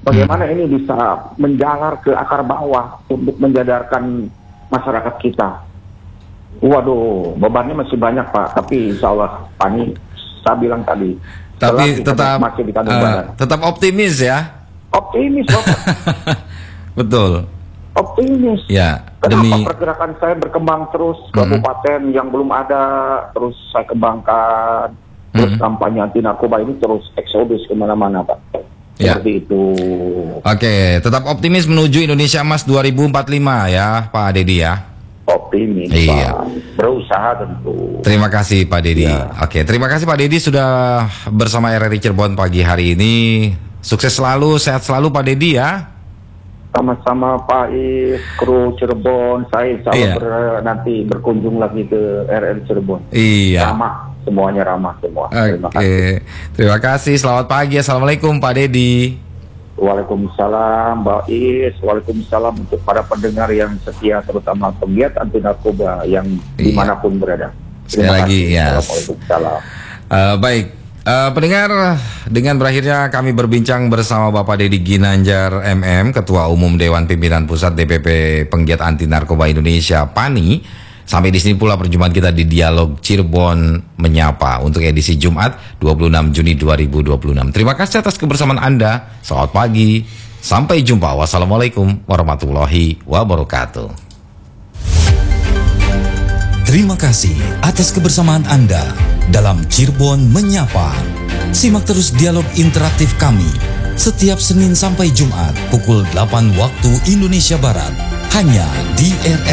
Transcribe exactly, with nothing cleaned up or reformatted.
Bagaimana hmm. ini bisa menjalar ke akar bawah untuk menjadarkan masyarakat kita. Waduh, bebannya masih banyak Pak, tapi insya Allah Pani, saya bilang tadi. Tapi tetap masih di uh, tetap optimis ya. Optimis Bapak. Betul. Optimis. Ya. Kenapa demi pergerakan saya berkembang terus, kabupaten mm-hmm. yang belum ada terus saya kembangkan, terus mm-hmm. kampanye anti narkoba ini terus eksodus kemana-mana Pak. Ya. Seperti itu. Oke, tetap optimis menuju Indonesia Emas dua ribu empat puluh lima ya Pak Dedi ya. Optimis iya. Pak. Berusaha tentu. Terima kasih Pak Dedi. Ya. Oke, terima kasih Pak Dedi sudah bersama R R I Cirebon pagi hari ini. Sukses selalu, sehat selalu Pak Dedi ya. Sama-sama Pak Is, kru Cirebon, saya insya Allah iya. ber, nanti berkunjung lagi ke R R I Cirebon. Iya. Ramah, semuanya ramah semua. Oke. Terima kasih. Terima kasih. Selamat pagi. Assalamualaikum Pak Dedi. Waalaikumsalam Mbak Is. Waalaikumsalam untuk para pendengar yang setia, terutama penggiat anti narkoba yang iya. dimanapun berada. Sekali lagi ya. Yes. Waalaikumsalam. Uh, baik. Uh, pendengar, dengan berakhirnya kami berbincang bersama Bapak Dedi Ginanjar M M, Ketua Umum Dewan Pimpinan Pusat D P P Penggiat Anti Narkoba Indonesia PANI. Sampai di sini pula perjumpaan kita di Dialog Cirebon Menyapa untuk edisi Jumat dua puluh enam Juni dua ribu dua puluh enam. Terima kasih atas kebersamaan Anda. Selamat pagi. Sampai jumpa. Wassalamualaikum warahmatullahi wabarakatuh. Terima kasih atas kebersamaan Anda dalam Cirebon Menyapa. Simak terus dialog interaktif kami setiap Senin sampai Jumat pukul delapan waktu Indonesia Barat hanya di R R